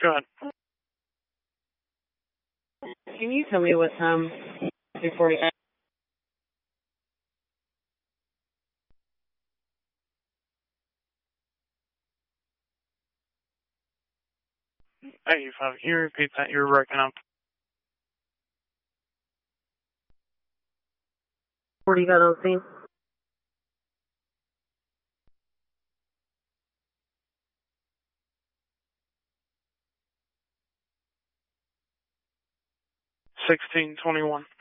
Go ahead. Can you tell me what time? 2:40. Hey, can you repeat that? You were breaking up. 40 got on scene. $16.21.